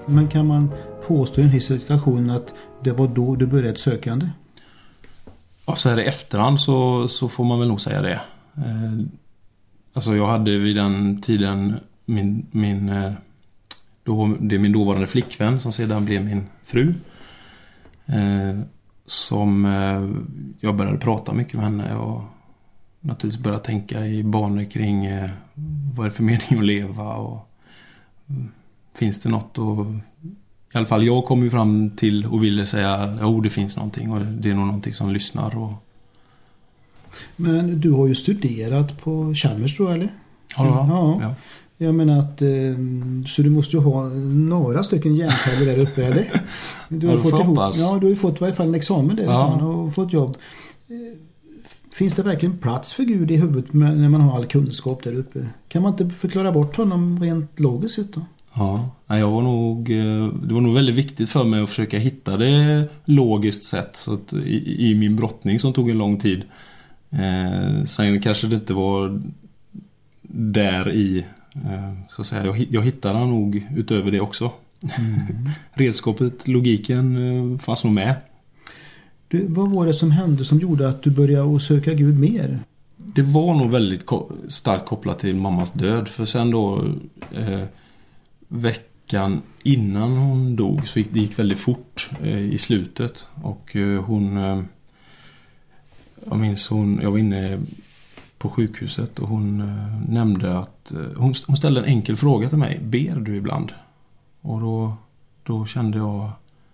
Men kan man påstå i en situation att det var då du började ett sökande? Ja, så här i efterhand så får man väl nog säga det. Alltså jag hade vid den tiden min dåvarande flickvän som sedan blev min fru. Som jag började prata mycket med henne och naturligtvis började tänka i banor kring vad är det för mening att leva och finns det något, och i alla fall jag kom ju fram till och ville säga det finns någonting och det är nog någonting som lyssnar. Och... Men du har ju studerat på Chalmers då, eller? Ja. Jag menar att så du måste ju ha några stycken hjärnceller där uppe, eller? Du har ju fått i varje fall en examen därifrån och fått jobb. Finns det verkligen plats för Gud i huvudet när man har all kunskap där uppe? Kan man inte förklara bort honom rent logiskt sett då? Ja, det var nog väldigt viktigt för mig att försöka hitta det logiskt sett, så att i min brottning som tog en lång tid. Sen kanske det inte var där i så att säga, jag hittade nog utöver det också. Redskapet, logiken fanns nog med. Vad var det som hände som gjorde att du började söka Gud mer? Det var nog väldigt starkt kopplat till mammas död. För sen då veckan innan hon dog så det gick väldigt fort i slutet. Och jag var inne på sjukhuset och hon nämnde att hon ställde en enkel fråga till mig: ber du ibland? Och då kände jag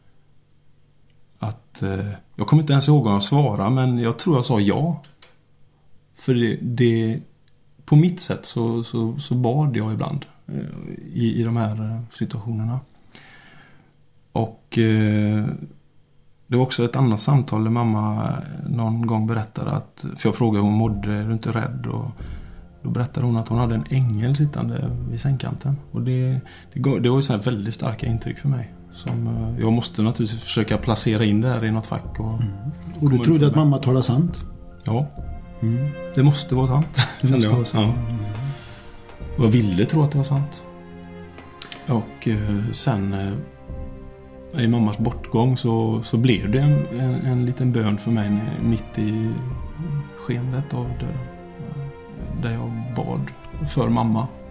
att jag kommer inte ens ihåg om jag svarade, men jag tror jag sa ja. För det på mitt sätt så bad jag ibland i de här situationerna. Och det var också ett annat samtal där mamma någon gång berättade att, för jag frågade hur hon mådde, är du inte rädd? Och då berättade hon att hon hade en ängel sittande vid sängkanten. Och det var ju så här väldigt starka intryck för mig. Som jag måste naturligtvis försöka placera in det här i något fack. Och du trodde att mamma talade sant? Ja, det måste vara sant. Det måste vara sant. Ja. Och jag ville tro att det var sant. Och sen i mammas bortgång så blev det en liten bön för mig mitt i skenet av döden. Där jag bad för mamma.